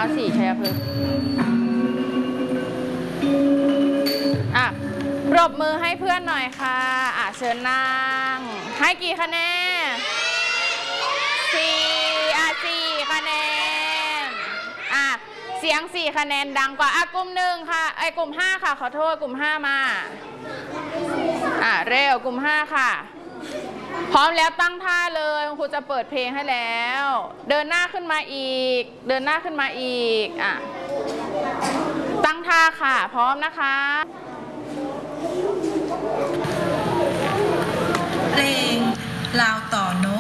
4ชัยพฤกษ์ปรบมือให้เพื่อนหน่อยค่ะเชิญนั่งให้กี่คะแนน4คะแนนเสียง4คะแนนดังกว่ากลุ่ม1ค่ะกลุ่ม5ค่ะขอโทษกลุ่ม5มาเร็วกลุ่ม5ค่ะพร้อมแล้วตั้งท่าเลยครูจะเปิดเพลงให้แล้วเดินหน้าขึ้นมาอีกตั้งท่าค่ะพร้อมนะคะเพลงลาวต่อโน